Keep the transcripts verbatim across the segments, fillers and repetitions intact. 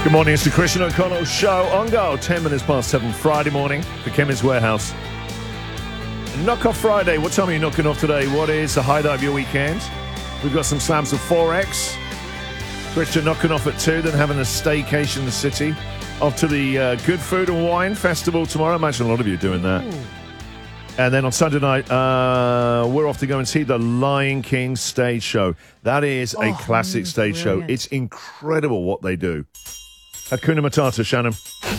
Good morning, it's the Christian O'Connell Show on Go. Ten minutes past seven, Friday morning, the Chemist Warehouse. Knock off Friday. What time are you knocking off today? What is the highlight of your weekend? We've got some slabs of four X. Christian knocking off at two, then having a staycation in the city. Off to the uh, Good Food and Wine Festival tomorrow. I imagine a lot of you are doing that. Ooh. And then on Sunday night, uh, we're off to go and see the Lion King stage show. That is a oh, classic stage brilliant. show. It's incredible what they do. Hakuna Matata, Shannon.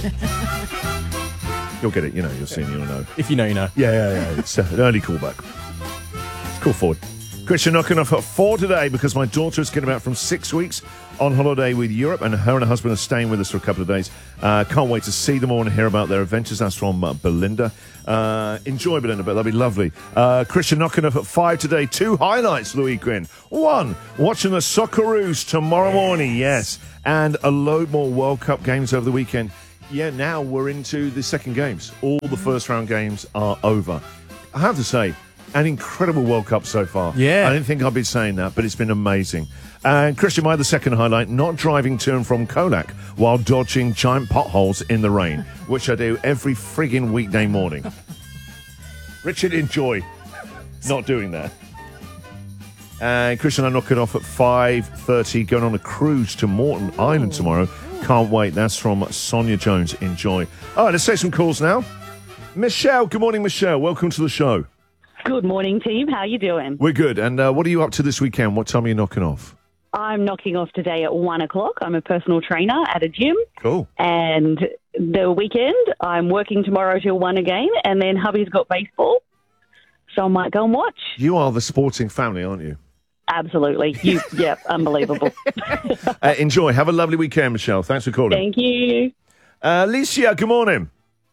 You'll get it, you know, you'll see and you'll know. If you know, you know. Yeah, yeah, yeah. It's uh, an early callback. It's call forward. Christian knocking off at four today because my daughter is getting back from six weeks on holiday with Europe, and her and her husband are staying with us for a couple of days. Uh, can't wait to see them all and hear about their adventures. That's from uh, Belinda. Uh, enjoy, Belinda, but that'll be lovely. Uh, Christian knocking off at five today. Two highlights, Louis Quinn. One, watching the Socceroos tomorrow yes. morning, yes. And a load more World Cup games over the weekend. Yeah, now we're into the second games. All the first round games are over. I have to say, an incredible World Cup so far. Yeah. I didn't think I'd be saying that, but it's been amazing. And Christian, my the second highlight, not driving to and from Colac while dodging giant potholes in the rain, which I do every frigging weekday morning. Richard, enjoy not doing that. And Christian, I'm knocking off at five thirty, going on a cruise to Morton Ooh. Island tomorrow. Can't wait. That's from Sonia Jones. Enjoy. All right, let's take some calls now. Michelle, good morning, Michelle. Welcome to the show. Good morning, team. How you doing? We're good. And uh, what are you up to this weekend? What time are you knocking off? I'm knocking off today at one o'clock. I'm a personal trainer at a gym. Cool. And the weekend, I'm working tomorrow till one again, and then hubby's got baseball, so I might go and watch. You are the sporting family, aren't you? Absolutely. You, yeah, unbelievable. uh, enjoy. Have a lovely weekend, Michelle. Thanks for calling. Thank you. Uh, Alicia, good morning.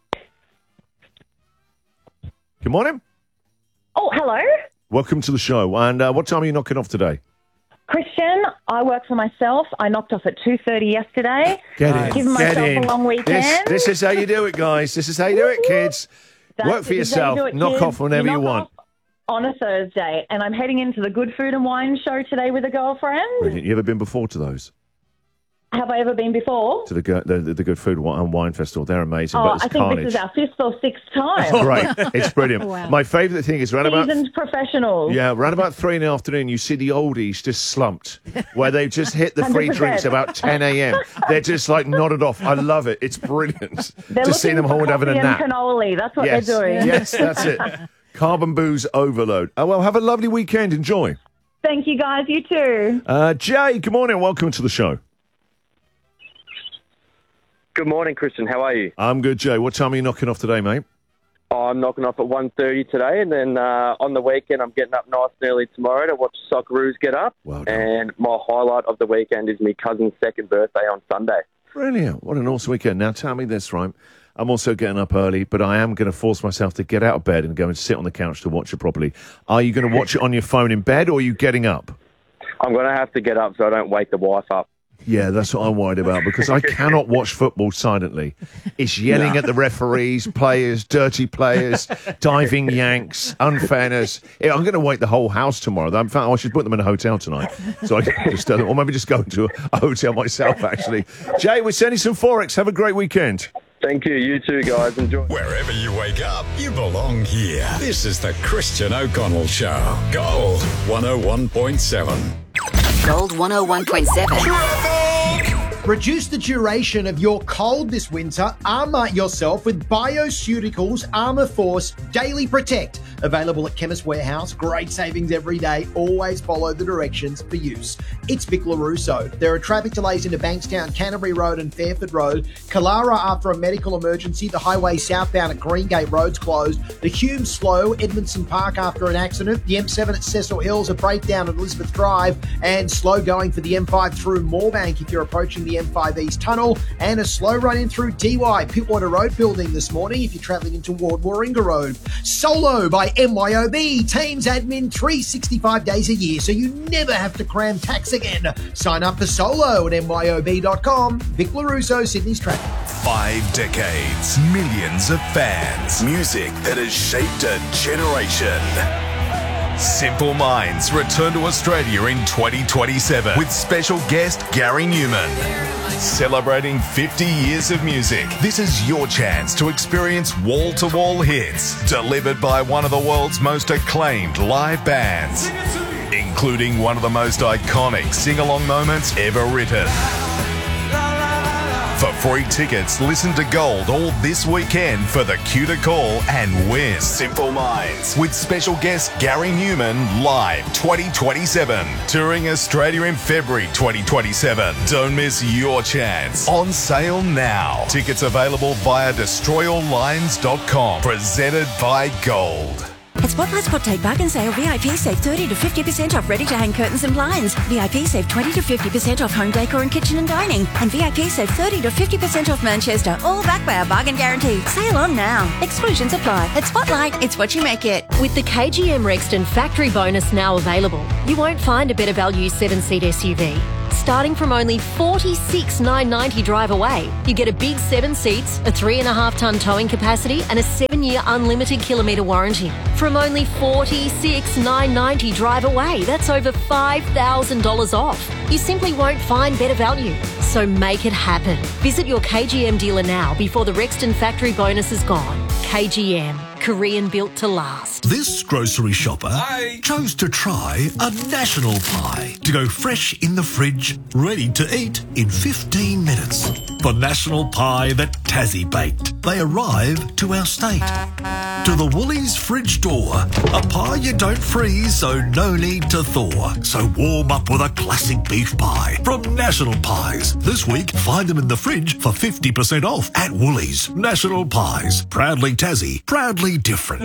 Good morning. Oh, hello. Welcome to the show. And uh, what time are you knocking off today? Christian, I work for myself. I knocked off at two thirty yesterday. Get in. Given Get myself in. a long weekend. This, this is how you do it, guys. This is how you do it, kids. That's Work for yourself. It, knock kids. off whenever you, you knock want. Off on a Thursday, and I'm heading into the Good Food and Wine show today with a girlfriend. Brilliant. You ever been before to those? Have I ever been before? To the the, the, the Good Food and Wine Festival. They're amazing. Oh, but it's I think carnage. this is our fifth or sixth time. Great. It's brilliant. Wow. My favourite thing is around about... Seasoned professionals. Yeah, around about three in the afternoon, you see the oldies just slumped, where they've just hit the free drinks about ten a.m. They're just like nodded off. I love it. It's brilliant. They're to see them home and having a nap. Cannoli. That's what yes. they're doing. Yes, that's it. Carbon booze overload. Oh, well, have a lovely weekend. Enjoy. Thank you, guys. You too. Uh, Jay, good morning. Welcome to the show. Good morning, Christian. How are you? I'm good, Jay. What time are you knocking off today, mate? Oh, I'm knocking off at one thirty today, and then uh, on the weekend I'm getting up nice and early tomorrow to watch Socceroos get up. Well done. And my highlight of the weekend is my cousin's second birthday on Sunday. Brilliant. What an awesome weekend. Now, tell me this, right? I'm also getting up early, but I am going to force myself to get out of bed and go and sit on the couch to watch it properly. Are you going to watch it on your phone in bed, or are you getting up? I'm going to have to get up so I don't wake the wife up. Yeah, that's what I'm worried about, because I cannot watch football silently. It's yelling no. at the referees, players, dirty players, diving yanks, unfairness. Yeah, I'm going to wake the whole house tomorrow. In fact, I should put them in a hotel tonight. So I can just, or maybe just go into a hotel myself, actually. Jay, we're sending some Forex. Have a great weekend. Thank you. You too, guys. Enjoy. Wherever you wake up, you belong here. This is the Christian O'Connell Show. Gold one oh one point seven. Gold one oh one point seven. Reduce the duration of your cold this winter. Armour yourself with BioCeuticals Armour Force Daily Protect. Available at Chemist Warehouse. Great savings every day. Always follow the directions for use. It's Vic LaRusso. There are traffic delays into Bankstown, Canterbury Road and Fairford Road. Kalara after a medical emergency. The highway southbound at Greengate Road's closed. The Hume slow. Edmondson Park after an accident. The M seven at Cecil Hills, a breakdown at Elizabeth Drive. And slow going for the M five through Moorebank if you're approaching the M five East Tunnel. And a slow run in through D Y Pittwater Road building this morning if you're travelling into Ward Warringah Road. Solo by M Y O B. Teams admin three hundred sixty-five days a year, so you never have to cram tax again. Sign up for Solo at M Y O B dot com. Vic LaRusso, Sydney's traffic. Five decades, millions of fans, music that has shaped a generation. Simple Minds return to Australia in twenty twenty-seven with special guest Gary Newman. Celebrating fifty years of music, this is your chance to experience wall-to-wall hits delivered by one of the world's most acclaimed live bands, including one of the most iconic sing-along moments ever written. For free tickets, listen to Gold all this weekend for the Cue to Call and Win Simple Minds with special guest Gary Newman live twenty twenty-seven. Touring Australia in February twenty twenty-seven. Don't miss your chance. On sale now. Tickets available via destroy all lines dot com. Presented by Gold. At Spotlight's Hot Take Bargain Sale, V I P save thirty to fifty percent off ready-to-hang curtains and blinds. V I P save twenty to fifty percent off home decor and kitchen and dining. And V I P save thirty to fifty percent off Manchester, all backed by our bargain guarantee. Sale on now. Exclusions apply. At Spotlight, it's what you make it. With the K G M Rexton factory bonus now available, you won't find a better value seven-seat S U V. Starting from only forty-six thousand nine hundred ninety drive away, you get a big seven seats, a three and a half tonne towing capacity, and a seven-year unlimited kilometre warranty. From only forty-six thousand nine hundred ninety drive away, that's over five thousand dollars off. You simply won't find better value. So make it happen. Visit your K G M dealer now before the Rexton factory bonus is gone. K G M, Korean built to last. This grocery shopper Hi. chose to try a national pie to go fresh in the fridge, ready to eat in fifteen minutes. The national pie that Tassie baked. They arrive to our state. To the Woolies fridge door. A pie you don't freeze, so no need to thaw. So warm up with a classic beef pie from National Pies. This week, find them in the fridge for fifty percent off at Woolies. National Pies. Proudly Tassie. Proudly different.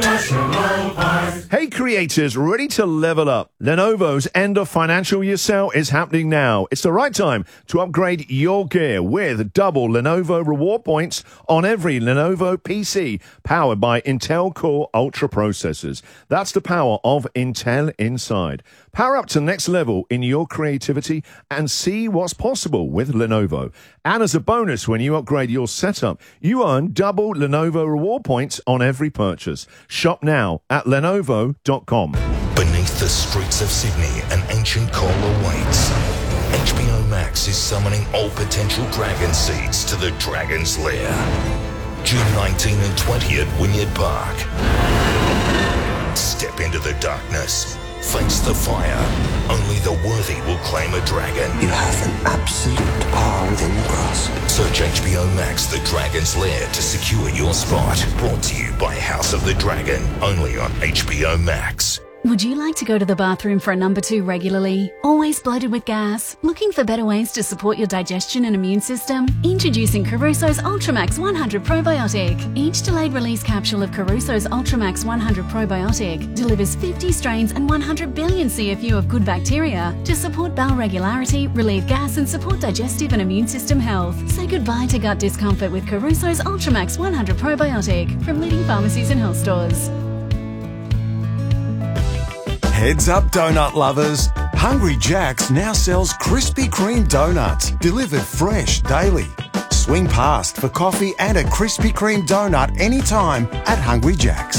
Hey creators, ready to level up? Lenovo's end of financial year sale is happening now. It's the right time to upgrade your gear with double Lenovo reward points on every Lenovo P C powered by Intel Core Ultra processors. That's the power of Intel inside. Power up to the next level in your creativity and see what's possible with Lenovo. And as a bonus, when you upgrade your setup, you earn double Lenovo reward points on every purchase. Shop now at lenovo dot com. Beneath the streets of Sydney, an ancient call awaits. H B O Max is summoning all potential dragon seeds to the Dragon's Lair. June nineteenth and twentieth at Wynyard Park. Step into the darkness. Face the fire. Only the worthy will claim a dragon. You have an absolute power within your grasp. Search H B O Max The Dragon's Lair to secure your spot. Brought to you by House of the Dragon. Only on H B O Max. Would you like to go to the bathroom for a number two regularly? Always bloated with gas? Looking for better ways to support your digestion and immune system? Introducing Caruso's Ultramax one hundred Probiotic. Each delayed release capsule of Caruso's Ultramax one hundred Probiotic delivers fifty strains and one hundred billion C F U of good bacteria to support bowel regularity, relieve gas and support digestive and immune system health. Say goodbye to gut discomfort with Caruso's Ultramax one hundred Probiotic from leading pharmacies and health stores. Heads up, donut lovers. Hungry Jack's now sells Krispy Kreme donuts, delivered fresh daily. Swing past for coffee and a Krispy Kreme donut anytime at Hungry Jack's.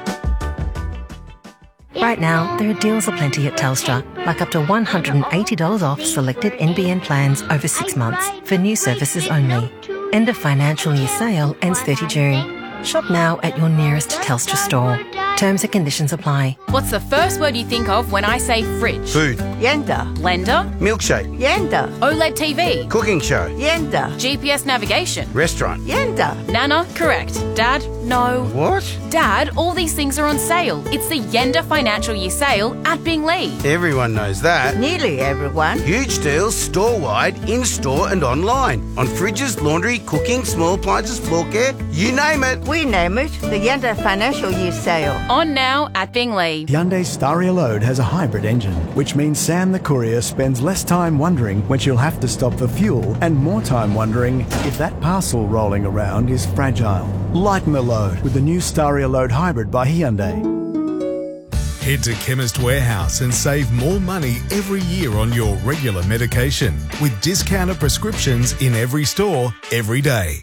Right now, there are deals aplenty at Telstra, like up to one hundred eighty dollars off selected N B N plans over six months for new services only. End of financial year sale ends thirtieth of June. Shop now at your nearest Telstra store. Terms and conditions apply. What's the first word you think of when I say fridge? Food. Yenda. Blender. Milkshake. Yenda. OLED T V. Cooking show. Yenda. G P S navigation. Restaurant. Yenda. Nana, correct. Dad, no. What? Dad, all these things are on sale. It's the Yenda Financial Year Sale at Bingley. Everyone knows that. Nearly everyone. Huge deals store-wide, in-store and online. On fridges, laundry, cooking, small appliances, floor care, you name it. We name it the Yenda Financial Year Sale. On now at Bingley. Hyundai Staria Load has a hybrid engine, which means Sam the courier spends less time wondering when she'll have to stop for fuel and more time wondering if that parcel rolling around is fragile. Lighten the load with the new Staria Load Hybrid by Hyundai. Head to Chemist Warehouse and save more money every year on your regular medication with discounted prescriptions in every store, every day.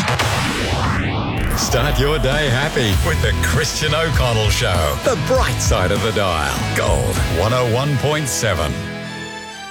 Start your day happy with the Christian O'Connell Show. The bright side of the dial. Gold one oh one point seven.